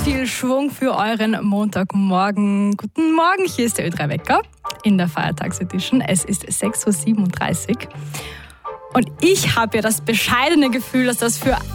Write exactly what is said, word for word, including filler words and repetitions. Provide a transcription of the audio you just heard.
viel Schwung für euren Montagmorgen. Guten Morgen, hier ist der Ö drei Wecker in der Feiertagsedition. Es ist sechs Uhr siebenunddreißig. Und ich habe ja das bescheidene Gefühl, dass das für